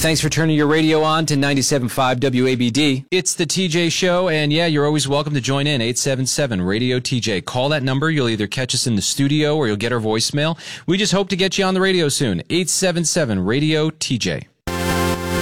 Thanks for turning your radio on to 97.5 WABD. It's the TJ Show, and yeah, you're always welcome to join in, 877-RADIO-TJ. Call that number. You'll either catch us in the studio or you'll get our voicemail. We just hope to get you on the radio soon, 877-RADIO-TJ.